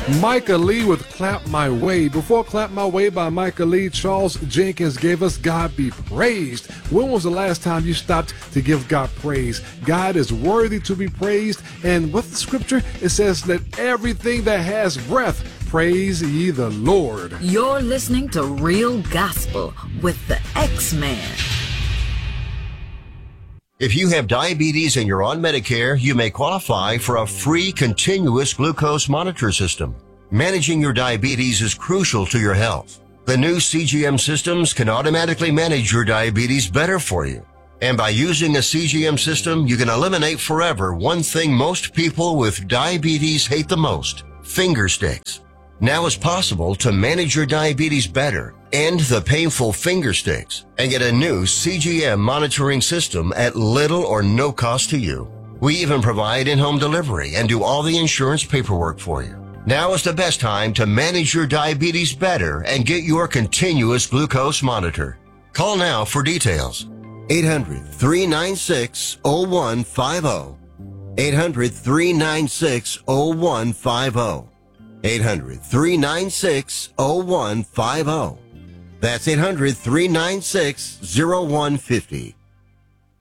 Micah Lee with Clap My Way. Before Clap My Way by Micah Lee, Charles Jenkins gave us God Be Praised. When was the last time you stopped to give God praise? God is worthy to be praised. And with the scripture, it says, let everything that has breath praise ye the Lord. You're listening to Real Gospel with the X-Man. If you have diabetes and you're on Medicare, you may qualify for a free continuous glucose monitor system. Managing your diabetes is crucial to your health. The new CGM systems can automatically manage your diabetes better for you. And by using a CGM system, you can eliminate forever one thing most people with diabetes hate the most: finger sticks. Now it's possible to manage your diabetes better, end the painful finger sticks, and get a new CGM monitoring system at little or no cost to you. We even provide in-home delivery and do all the insurance paperwork for you. Now is the best time to manage your diabetes better and get your continuous glucose monitor. Call now for details. 800-396-0150. 800-396-0150. 800-396-0150. That's 800-396-0150.